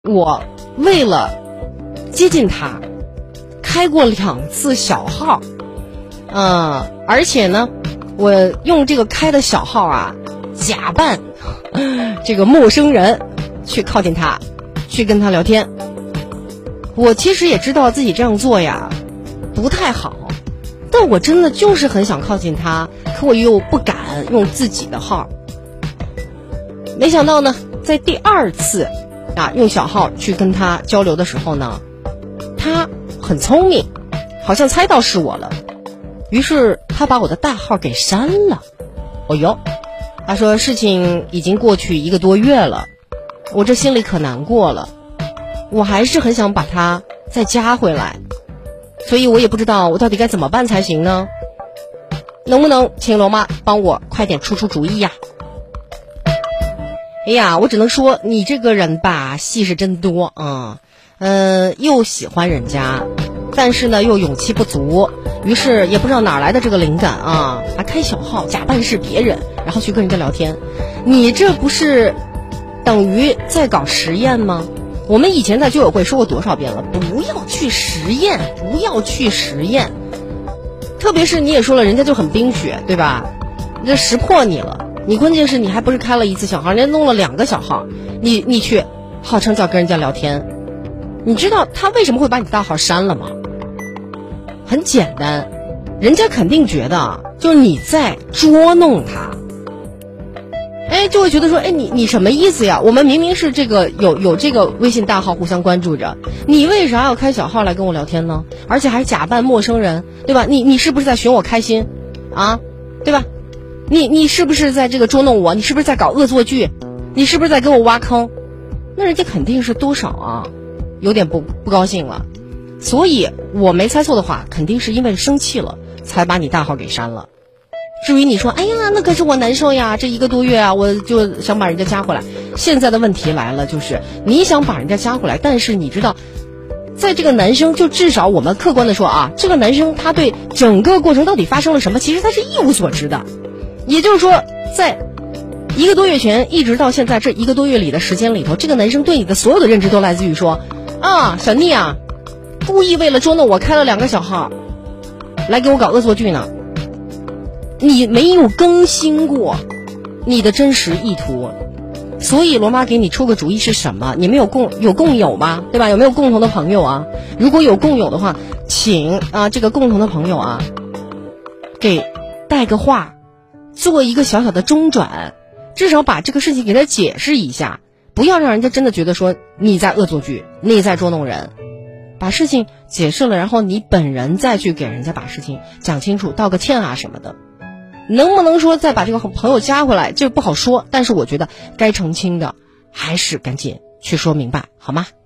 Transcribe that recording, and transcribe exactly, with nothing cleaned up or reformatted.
我为了接近他，开过两次小号，嗯，而且呢，我用这个开的小号啊，假扮这个陌生人去靠近他，去跟他聊天。我其实也知道自己这样做呀不太好，但我真的就是很想靠近他，可我又不敢用自己的号。没想到呢，在第二次啊用小号去跟他交流的时候呢，他很聪明，好像猜到是我了，于是他把我的大号给删了。哦哟，他说事情已经过去一个多月了，我这心里可难过了，我还是很想把他再加回来，所以我也不知道我到底该怎么办才行呢？能不能请罗妈帮我快点出出主意呀？哎呀，我只能说你这个人吧，戏是真多啊，嗯、呃，又喜欢人家，但是呢又勇气不足，于是也不知道哪来的这个灵感啊，还开小号假扮是别人，然后去跟人家聊天。你这不是等于在搞实验吗？我们以前在居委会说过多少遍了，不要去实验，不要去实验。特别是你也说了，人家就很冰雪，对吧？这识破你了。你关键是你还不是开了一次小号，人家弄了两个小号，你你去号称叫跟人家聊天。你知道他为什么会把你大号删了吗？很简单，人家肯定觉得就是你在捉弄他，哎，就会觉得说，哎，你你什么意思呀？我们明明是这个有有这个微信大号互相关注着，你为啥要开小号来跟我聊天呢？而且还假扮陌生人，对吧？你你是不是在寻我开心啊？对吧？你你是不是在这个捉弄我？你是不是在搞恶作剧？你是不是在给我挖坑？那人家肯定是多少啊，有点不不高兴了。所以我没猜错的话，肯定是因为生气了，才把你大号给删了。至于你说，哎呀，那可是我难受呀，这一个多月啊，我就想把人家加回来。现在的问题来了，就是你想把人家加回来，但是你知道，在这个男生，就至少我们客观的说啊，这个男生他对整个过程到底发生了什么，其实他是一无所知的。也就是说，在一个多月前一直到现在这一个多月里的时间里头，这个男生对你的所有的认知都来自于说，啊，小妮啊，故意为了捉弄我开了两个小号，来给我搞恶作剧呢。你没有更新过你的真实意图，所以罗妈给你出个主意是什么？你们有共有共有吗？对吧？有没有共同的朋友啊？如果有共有的话，请啊这个共同的朋友啊，给带个话，做一个小小的中转，至少把这个事情给他解释一下，不要让人家真的觉得说你在恶作剧，你在捉弄人。把事情解释了，然后你本人再去给人家把事情讲清楚，道个歉啊什么的。能不能说再把这个朋友加回来，这不好说，但是我觉得该澄清的还是赶紧去说明白，好吗？